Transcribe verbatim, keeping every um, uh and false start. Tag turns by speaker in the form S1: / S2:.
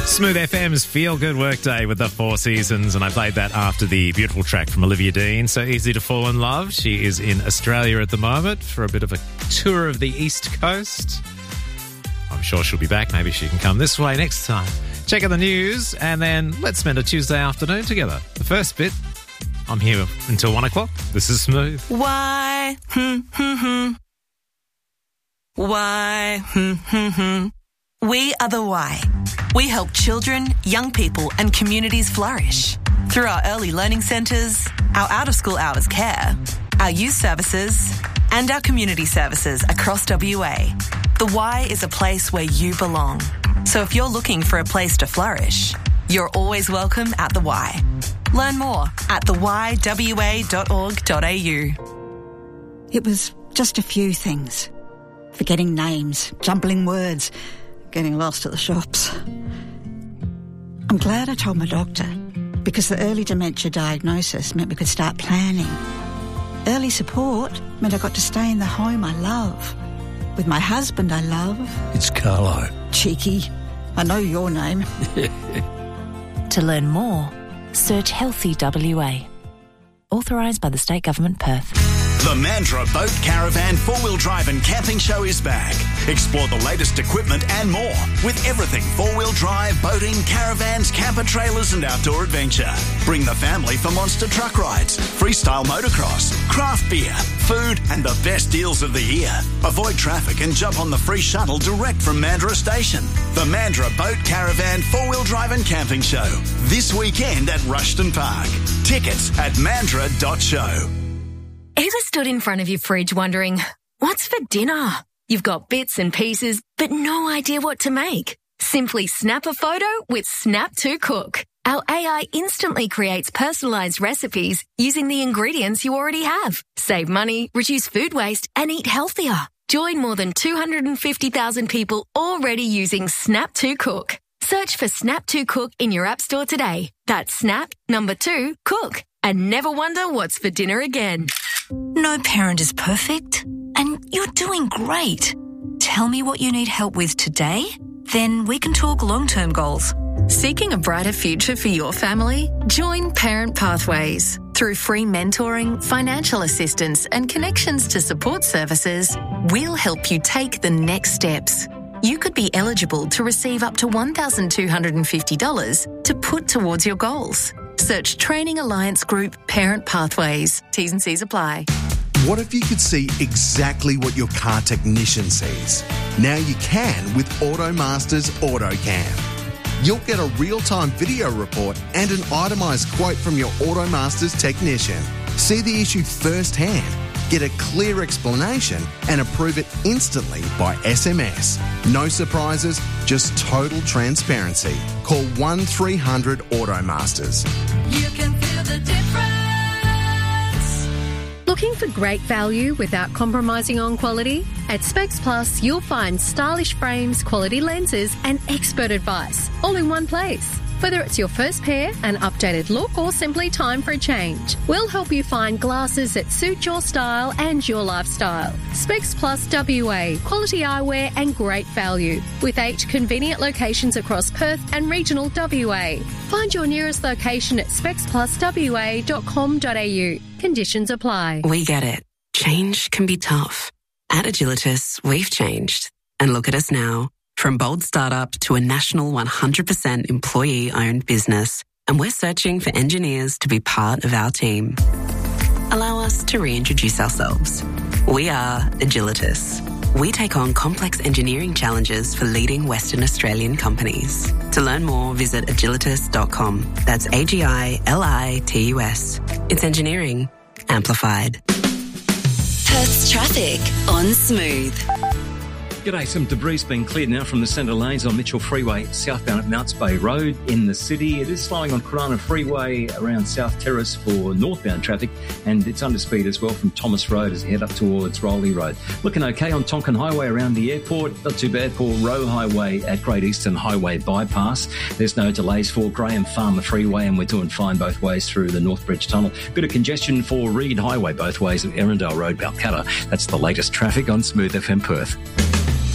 S1: Smooth F M's Feel Good Workday with the Four Seasons, and I played that after the beautiful track from Olivia Dean, So Easy to Fall in Love. She is in Australia at the moment for a bit of a tour of the East Coast. I'm sure she'll be back. Maybe she can come this way next time. Check out the news, and then let's spend a Tuesday afternoon together. The first bit, I'm here until one o'clock. This is Smooth.
S2: Why? Hmm, hmm, hmm. Why? Hmm, hmm, hmm. We are the Why. We help children, young people and communities flourish through our early learning centres, our out-of-school hours care, our youth services and our community services across W A. The Y is a place where you belong. So if you're looking for a place to flourish, you're always welcome at the Y. Learn more at the y w a dot org dot a u.
S3: It was just a few things. Forgetting names, jumbling words, getting lost at the shops. I'm glad I told my doctor, because the early dementia diagnosis meant we could start planning. Early support meant I got to stay in the home I love, with my husband I love.
S4: It's Carlo.
S3: Cheeky. I know your name.
S5: To learn more, search Healthy W A. Authorised by the State Government, Perth.
S6: The Mandurah Boat Caravan four-wheel drive and camping show is back. Explore the latest equipment and more with everything four-wheel drive, boating, caravans, camper trailers and outdoor adventure. Bring the family for monster truck rides, freestyle motocross, craft beer, food and the best deals of the year. Avoid traffic and jump on the free shuttle direct from Mandurah Station. The Mandurah Boat Caravan four-wheel drive and camping show. This weekend at Rushton Park. Tickets at mandurah dot show.
S7: Ever stood in front of your fridge wondering, what's for dinner? You've got bits and pieces, but no idea what to make. Simply snap a photo with Snap to Cook. Our A I instantly creates personalised recipes using the ingredients you already have. Save money, reduce food waste, and eat healthier. Join more than two hundred fifty thousand people already using Snap to Cook. Search for Snap to Cook in your app store today. That's Snap, number two, Cook. And never wonder what's for dinner again.
S8: No parent is perfect, and you're doing great. Tell me what you need help with today, then we can talk long-term goals.
S9: Seeking a brighter future for your family? Join Parent Pathways. Through free mentoring, financial assistance and connections to support services, we'll help you take the next steps. You could be eligible to receive up to one thousand two hundred fifty dollars to put towards your goals. Search Training Alliance Group Parent Pathways. T's and C's apply.
S10: What if you could see exactly what your car technician sees? Now you can with AutoMaster's AutoCam. You'll get a real-time video report and an itemised quote from your AutoMaster's technician. See the issue firsthand, get a clear explanation and approve it instantly by S M S. No surprises, just total transparency. Call one three hundred AutoMasters.
S11: You can feel the difference.
S12: Looking for great value without compromising on quality? At Specs Plus, you'll find stylish frames, quality lenses and expert advice all in one place. Whether it's your first pair, an updated look or simply time for a change, we'll help you find glasses that suit your style and your lifestyle. Specs Plus W A, quality eyewear and great value, with eight convenient locations across Perth and regional W A. Find your nearest location at specs plus w a dot com dot a u. Conditions apply.
S13: We get it. Change can be tough. At Agilitas, we've changed. And look at us now. From bold startup to a national one hundred percent employee-owned business. And we're searching for engineers to be part of our team. Allow us to reintroduce ourselves. We are Agilitas. We take on complex engineering challenges for leading Western Australian companies. To learn more, visit agilitas dot com. That's A G I L I T U S. It's engineering amplified.
S14: Perth's traffic on Smooth.
S4: G'day, some debris being cleared now from the centre lanes on Mitchell Freeway, southbound at Mounts Bay Road in the city. It is slowing on Corona Freeway around South Terrace for northbound traffic, and it's under speed as well from Thomas Road as you head up towards Rowley Road. Looking okay on Tonkin Highway around the airport, not too bad for Roe Highway at Great Eastern Highway bypass. There's no delays for Graham Farmer Freeway, and we're doing fine both ways through the Northbridge Tunnel. Bit of congestion for Reed Highway both ways at Erindale Road, Balcatta. That's the latest traffic on Smooth F M Perth.